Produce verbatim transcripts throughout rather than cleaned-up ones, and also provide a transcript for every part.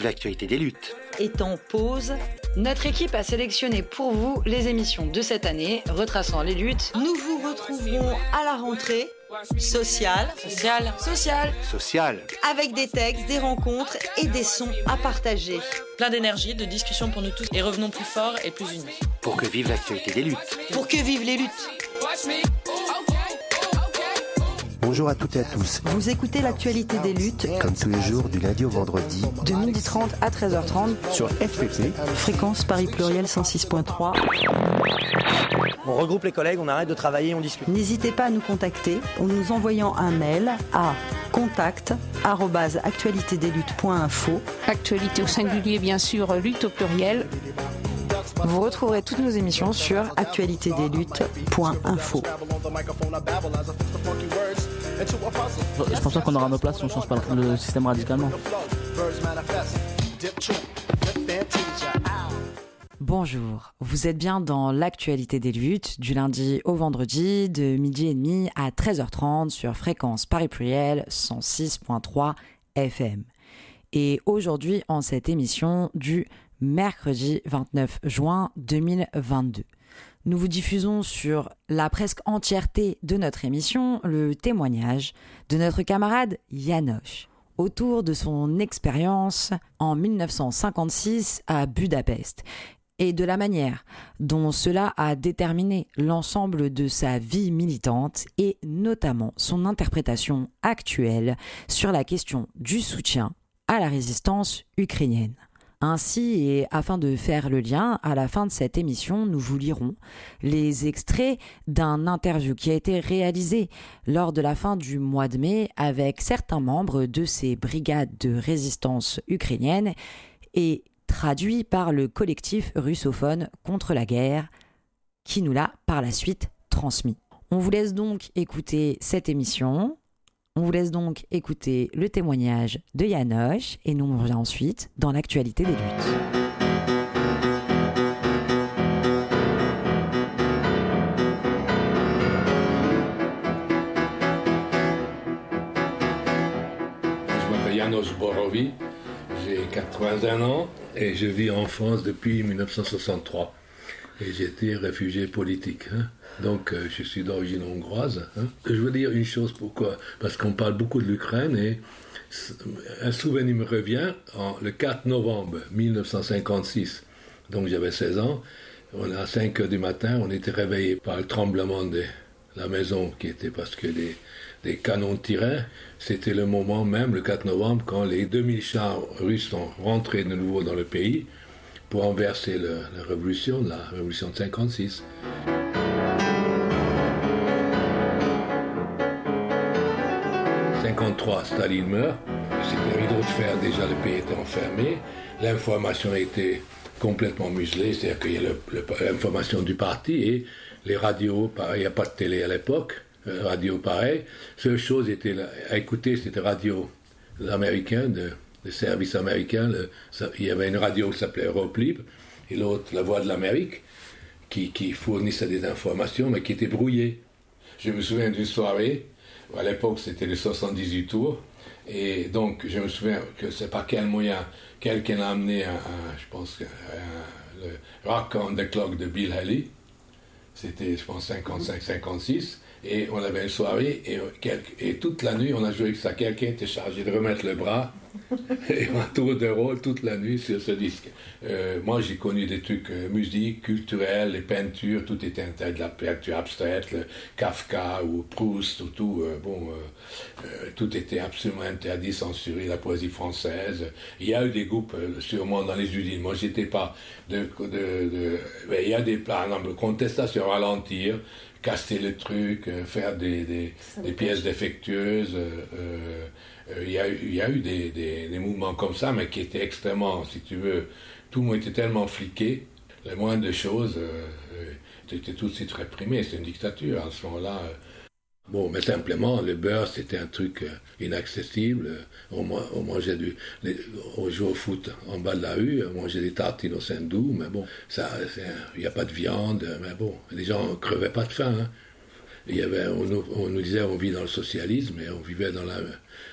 l'actualité des luttes. Est en pause. Notre équipe a sélectionné pour vous les émissions de cette année, retraçant les luttes. Nous vous retrouverons à la rentrée. Sociale, sociale, sociale, Social. avec des textes, des rencontres et des sons à partager. Plein d'énergie, de discussion pour nous tous et revenons plus forts et plus unis. Pour que vive l'actualité des luttes. Pour que vivent les luttes. Bonjour à toutes et à tous. Vous écoutez l'actualité des luttes Comme tous les jours, du lundi au vendredi, de midi trente à treize heures trente, sur F P P. fréquence Paris Pluriel cent six point trois. On regroupe les collègues, on arrête de travailler, on discute. N'hésitez pas à nous contacter en nous envoyant un mail à contact arobase actualité des luttes point info. Actualité au singulier, bien sûr, lutte au pluriel. Vous retrouverez toutes nos émissions sur actualité des luttes point info. Je pense pas qu'on aura nos places si on change pas le système radicalement. Bonjour, vous êtes bien dans l'actualité des luttes du lundi au vendredi de midi et demi à treize heures trente sur fréquence Paris Pluriel cent six point trois F M. Et aujourd'hui en cette émission du mercredi vingt-neuf juin deux mille vingt-deux. Nous vous diffusons sur la presque entièreté de notre émission le témoignage de notre camarade János autour de son expérience en dix-neuf cent cinquante-six à Budapest et de la manière dont cela a déterminé l'ensemble de sa vie militante et notamment son interprétation actuelle sur la question du soutien à la résistance ukrainienne. Ainsi, et afin de faire le lien, à la fin de cette émission, nous vous lirons les extraits d'un interview qui a été réalisé lors de la fin du mois de mai avec certains membres de ces brigades de résistance ukrainiennes et traduit par le collectif russophone contre la guerre qui nous l'a par la suite transmis. On vous laisse donc écouter cette émission. On vous laisse donc écouter le témoignage de János et nous on revient ensuite dans l'actualité des luttes. Je m'appelle János Borovi, j'ai quatre-vingt-un ans et je vis en France depuis dix-neuf cent soixante-trois. Et j'ai été réfugié politique. Hein. Donc, euh, je suis d'origine hongroise. Hein. Je veux dire une chose, pourquoi ? Parce qu'on parle beaucoup de l'Ukraine et un souvenir me revient. En, le quatre novembre dix-neuf cent cinquante-six, donc j'avais seize ans, on, à cinq heures du matin, on était réveillés par le tremblement de la maison qui était parce que des, des canons tiraient. C'était le moment même, le quatre novembre, quand les deux mille chars russes sont rentrés de nouveau dans le pays pour renverser le, la révolution, la révolution de cinquante-six. cinquante-trois, Staline meurt. C'était un rideau de fer, déjà le pays était enfermé. L'information était complètement muselée, c'est-à-dire qu'il y a le, le, l'information du parti et les radios, pareil, il n'y a pas de télé à l'époque, euh, radio pareil. Seule chose était là, à écouter, c'était radio américain, de, de service américain. Le, ça, il y avait une radio qui s'appelait Europe Libre et l'autre, La Voix de l'Amérique, qui, qui fournissait des informations, mais qui étaient brouillées. Je me souviens d'une soirée. À l'époque, c'était les soixante-dix-huit tours. Et donc, je me souviens que c'est par quel moyen quelqu'un a amené un, un je pense, un, le Rock on the Clock de Bill Haley. C'était, je pense, cinquante-cinq cinquante-six. Et on avait une soirée, et, et toute la nuit, on a joué avec ça. Quelqu'un était chargé de remettre le bras, et un tour de rôle toute la nuit sur ce disque. Euh, moi, j'ai connu des trucs, euh, musique, culturelle, les peintures, tout était interdit, de la peinture abstraite, le Kafka ou Proust, ou tout, euh, bon, euh, euh, tout était absolument interdit, censuré, la poésie française. Il y a eu des groupes, euh, sûrement dans les usines. Moi, j'étais pas de... de, de mais il y a des plans, de contestation, ralentir, casser le truc, euh, faire des, des, des pièces défectueuses. Euh, euh, il y a, il y a eu des, des, des mouvements comme ça, mais qui étaient extrêmement, si tu veux, tout le monde était tellement fliqué, les moindres de choses euh, euh, étaient tout de suite réprimées. C'était une dictature à ce moment-là. Euh. Bon, mais simplement, le beurre, c'était un truc euh, inaccessible. On, on mangeait du... Les, on jouait au foot en bas de la rue, on mangeait des tartines au Saint-Doux, mais bon, ça, il n'y a pas de viande, mais bon, les gens ne crevaient pas de faim. Hein. Il y avait, on, on nous disait on vit dans le socialisme, et on vivait dans la...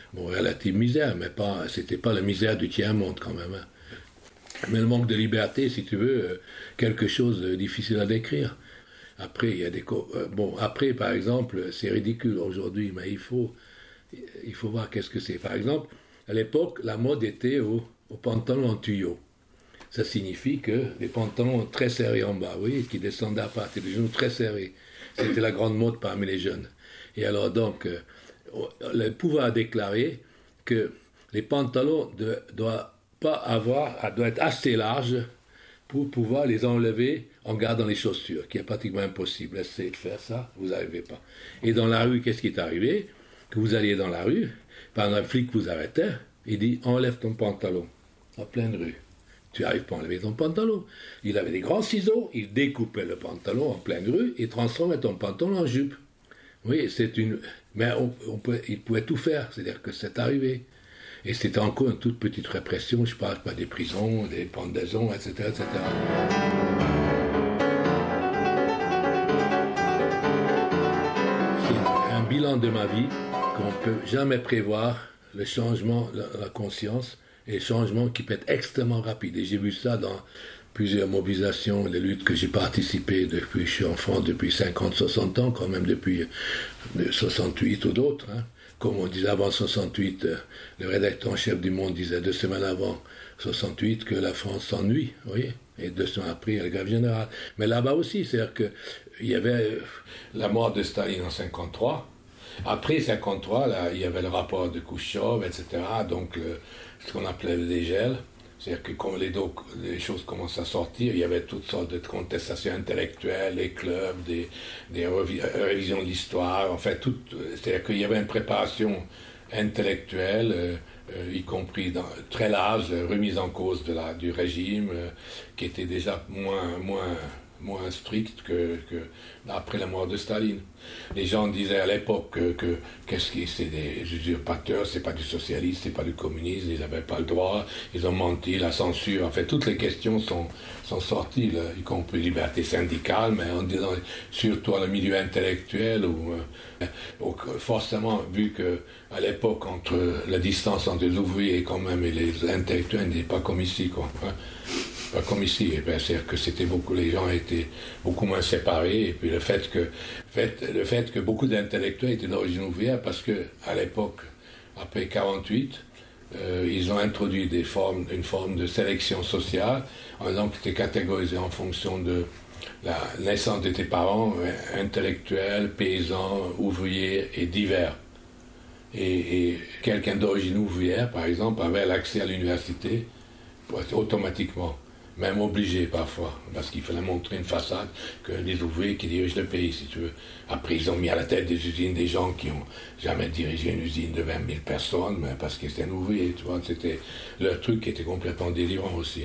bon, relative misère, mais pas, c'était pas la misère du tiers-monde quand même. Hein. Mais le manque de liberté, si tu veux, euh, quelque chose de difficile à décrire. Après, il y a des... Co- euh, bon, après, par exemple, c'est ridicule aujourd'hui, mais il faut, il faut voir qu'est-ce que c'est. Par exemple, à l'époque, la mode était au, au pantalon en tuyau. Ça signifie que les pantalons très serrés en bas, oui, qui descendaient à partir des genoux très serrés. C'était la grande mode parmi les jeunes. Et alors donc, euh, le pouvoir a déclaré que les pantalons ne doivent pas avoir, doivent être assez larges pour pouvoir les enlever en gardant les chaussures, qui est pratiquement impossible. Essayez de faire ça, vous n'arrivez pas. Et dans la rue, qu'est-ce qui est arrivé? Que vous alliez dans la rue, par un flic vous arrêtait, il dit « enlève ton pantalon » en pleine rue. Tu n'arrives pas à enlever ton pantalon. Il avait des grands ciseaux, il découpait le pantalon en pleine rue et transformait ton pantalon en jupe. Oui, c'est une... Mais on, on peut, il pouvait tout faire, c'est-à-dire que c'est arrivé. Et c'était encore une toute petite répression, je ne parle pas des prisons, des pendaisons, et cetera, et cetera. C'est un bilan de ma vie qu'on ne peut jamais prévoir, le changement, la, la conscience, et le changement qui peut être extrêmement rapide. Et j'ai vu ça dans plusieurs mobilisations, les luttes que j'ai participé depuis, je suis en France depuis cinquante, soixante ans, quand même depuis soixante-huit ou d'autres. Hein. Comme on disait avant soixante-huit, le rédacteur en chef du Monde disait deux semaines avant soixante-huit que la France s'ennuie, vous voyez. Et deux semaines après, il y a la grève générale. Mais là-bas aussi, c'est-à-dire qu'il y avait la mort de Staline en cinquante-trois. Après cinquante-trois, là, il y avait le rapport de Khrouchtchev, et cetera. Donc, le, ce qu'on appelait le dégel. C'est-à-dire que quand les, do- les choses commencent à sortir, il y avait toutes sortes de contestations intellectuelles, les clubs, des, des revi- révisions de l'histoire, en fait, tout, c'est-à-dire qu'il y avait une préparation intellectuelle, euh, euh, y compris dans, très large, remise en cause de la, du régime, euh, qui était déjà moins, moins, moins strict que, que après la mort de Staline. Les gens disaient à l'époque que, que qu'est-ce qui c'est des usurpateurs, c'est pas du socialisme, c'est pas du communisme, ils n'avaient pas le droit, ils ont menti, la censure, en fait toutes les questions sont, sont sorties, là, y compris liberté syndicale, mais on dit dans, surtout dans le milieu intellectuel, où, euh, donc, forcément, vu que à l'époque, entre la distance entre les ouvriers quand même et les intellectuels n'est pas comme ici, quoi. Hein. Pas comme ici, et bien, c'est-à-dire que c'était beaucoup, les gens étaient beaucoup moins séparés, et puis le fait que, fait, le fait que beaucoup d'intellectuels étaient d'origine ouvrière, parce que à l'époque, après quarante-huit, euh, ils ont introduit des formes, une forme de sélection sociale, en disant que tu étais catégorisé en fonction de la naissance de tes parents, intellectuels, paysans, ouvriers et divers. Et, et quelqu'un d'origine ouvrière, par exemple, avait l'accès à l'université automatiquement. Même obligé parfois, parce qu'il fallait montrer une façade que les ouvriers qui dirigent le pays, si tu veux. Après, ils ont mis à la tête des usines des gens qui n'ont jamais dirigé une usine de vingt mille personnes, mais parce qu'ils étaient un ouvrier, tu vois. C'était leur truc qui était complètement délirant aussi.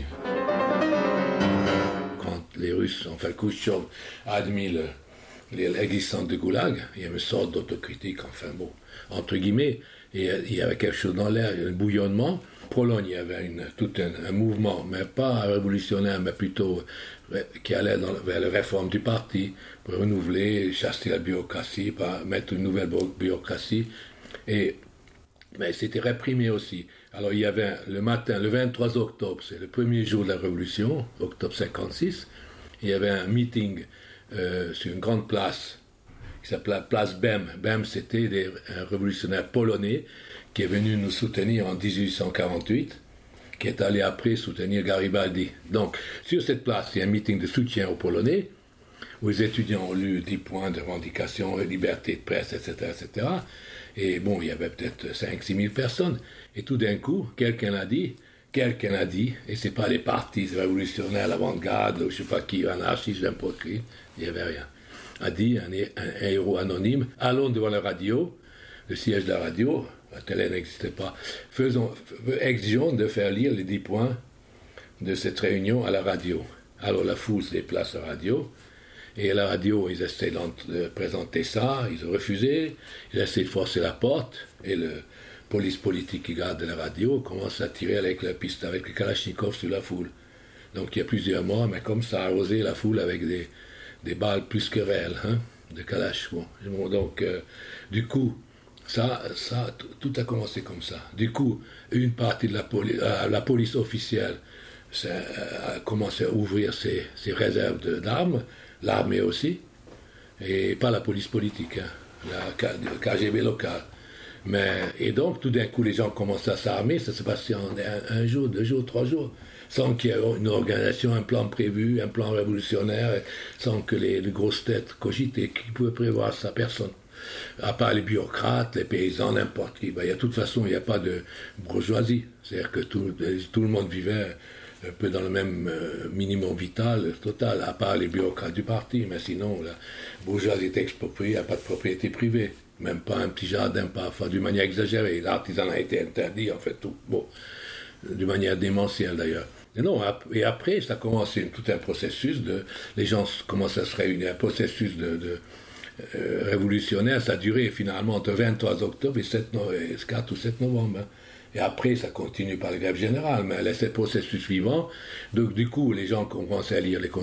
Quand les Russes, enfin Khrouchtchev, a admis le, l'existence de Goulag, il y avait une sorte d'autocritique, enfin bon, entre guillemets, et il y avait quelque chose dans l'air, un bouillonnement. En Pologne, il y avait une, tout un, un mouvement, mais pas révolutionnaire, mais plutôt qui allait dans, vers la réforme du parti, pour renouveler, chasser la bureaucratie, pour mettre une nouvelle bureaucratie. Et, mais c'était réprimé aussi. Alors il y avait le matin, le vingt-trois octobre, c'est le premier jour de la révolution, octobre cinquante-six, il y avait un meeting euh, sur une grande place qui s'appelait Place Bem. Bem, c'était des, un révolutionnaire polonais qui est venu nous soutenir en dix-huit cent quarante-huit, qui est allé après soutenir Garibaldi. Donc, sur cette place, il y a un meeting de soutien aux Polonais, où les étudiants ont lu dix points de revendication, liberté de presse, et cetera, et cetera. Et bon, il y avait peut-être cinq à six mille personnes. Et tout d'un coup, quelqu'un a dit, quelqu'un a dit, et c'est pas les partis révolutionnaires, l'avant-garde, ou je sais pas qui, anarchistes, n'importe qui, il n'y avait rien, a dit, un, un, un héros anonyme, allons devant la radio, le siège de la radio, la télé n'existait pas, faisons, exigeons de faire lire les dix points de cette réunion à la radio. Alors la foule se déplace à la radio, et à la radio, ils essaient de présenter ça, ils ont refusé, ils essaient de forcer la porte, et le police politique qui garde la radio commence à tirer avec la piste, avec le Kalachnikov sur la foule. Donc il y a plusieurs morts, mais comme ça a arrosé la foule avec des, des balles plus que réelles, hein, de Kalach. Bon, donc, euh, du coup, Ça, ça, tout a commencé comme ça. Du coup, une partie de la, poli- euh, la police officielle a commencé à ouvrir ses, ses réserves de, d'armes, l'armée aussi, et pas la police politique, hein, la K G B locale. Mais, et donc, tout d'un coup, les gens commencent à s'armer, ça s'est passé en un, un jour, deux jours, trois jours, sans qu'il y ait une organisation, un plan prévu, un plan révolutionnaire, sans que les, les grosses têtes cogitent, et qui pouvaient prévoir ça, personne. À part les bureaucrates, les paysans, n'importe qui. Ben, y a, de toute façon, il n'y a pas de bourgeoisie. C'est-à-dire que tout, tout le monde vivait un peu dans le même euh, minimum vital total, à part les bureaucrates du parti. Mais sinon, la bourgeoisie est expropriée, il n'y a pas de propriété privée. Même pas un petit jardin, pas, enfin, d'une manière exagérée. L'artisanat a été interdit, en fait, tout. Bon, d'une manière démentielle, d'ailleurs. Et non, et après, ça a commencé tout un processus de... Les gens commencent à se réunir, un processus de... de Euh, révolutionnaire, ça a duré finalement entre vingt-trois octobre et, sept no- et quatre ou sept novembre. Hein. Et après, ça continue par la grève générale, mais c'est le processus vivant. Donc, du coup, les gens commencent à lire les